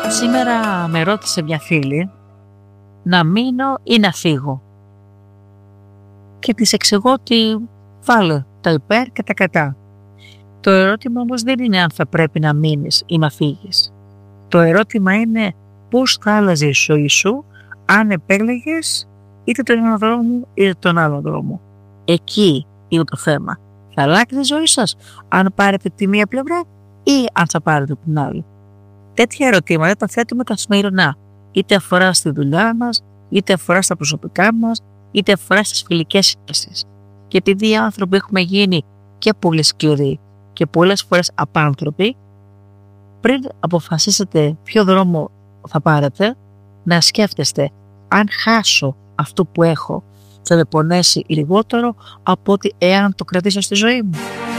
Σήμερα με ρώτησε μια φίλη να μείνω ή να φύγω. Και της εξηγώ ότι βάλω τα υπέρ και τα κατά. Το ερώτημα όμως δεν είναι αν θα πρέπει να μείνεις ή να φύγεις. Το ερώτημα είναι πώς θα άλλαζε η ζωή σου αν επέλεγες είτε τον ένα δρόμο είτε τον άλλο δρόμο. Εκεί είναι το θέμα. Θα αλλάξει η ζωή σας αν πάρετε τη μία πλευρά ή αν θα πάρετε την άλλη. Τέτοια ερωτήματα τα θέτουμε καθημερινά. Είτε αφορά στη δουλειά μας, είτε αφορά στα προσωπικά μας, είτε αφορά στις φιλικές σχέσεις. Και επειδή οι άνθρωποι έχουμε γίνει και πολύ σκληροί και πολλές φορές απάνθρωποι, πριν αποφασίσετε ποιο δρόμο θα πάρετε, να σκέφτεστε αν χάσω αυτό που έχω θα με πονέσει λιγότερο από ότι εάν το κρατήσω στη ζωή μου.